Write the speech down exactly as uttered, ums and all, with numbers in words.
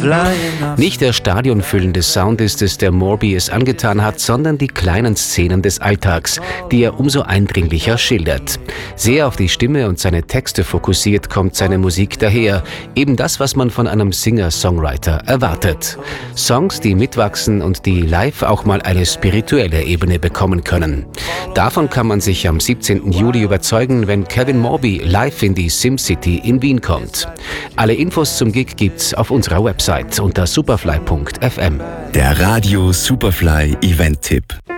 Nicht der stadionfüllende Sound ist es, der Morby es angetan hat, sondern die kleinen Szenen des Alltags, die er umso eindringlicher schildert. Sehr auf die Stimme und seine Texte fokussiert kommt seine Musik daher. Eben das, was man von einem Singer-Songwriter erwartet. Songs, die mitwachsen und die live auch mal eine spirituelle Ebene bekommen können. Davon kann man sich am siebzehnten Juli überzeugen, wenn Kevin Morby live in die SimCity in Wien kommt. Alle Infos zum Gig gibt's auf unserer Website unter superfly punkt f m. Der Radio Superfly Event-Tipp.